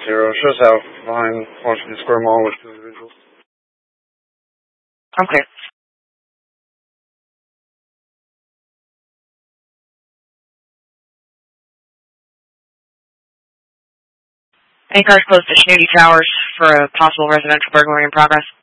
0, show south behind Washington Square Mall with 2 individuals. I'm clear. Any cars close to Snooty Towers for a possible residential burglary in progress?